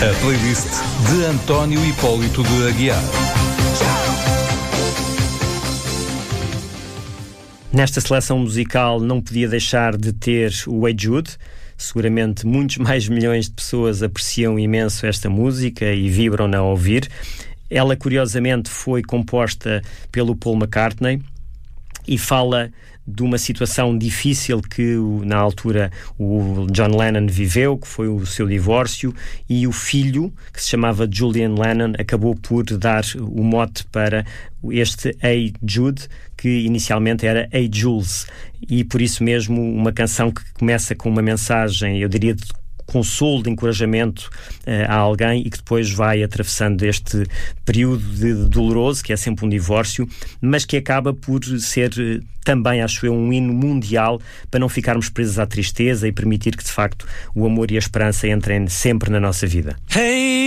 A playlist de António Hipólito de Aguiar. Nesta seleção musical não podia deixar de ter o Hey Jude. Seguramente muitos mais milhões de pessoas apreciam imenso esta música e vibram-na ao ouvir. Ela, curiosamente, foi composta pelo Paul McCartney e fala de uma situação difícil que, na altura, o John Lennon viveu, que foi o seu divórcio, e o filho, que se chamava Julian Lennon, acabou por dar o mote para este Hey Jude, que inicialmente era Hey Jules, e por isso mesmo uma canção que começa com uma mensagem, eu diria, de consolo, de encorajamento a alguém, e que depois vai atravessando este período doloroso, que é sempre um divórcio, mas que acaba por ser também, acho eu, um hino mundial para não ficarmos presos à tristeza e permitir que, de facto, o amor e a esperança entrem sempre na nossa vida. Hey!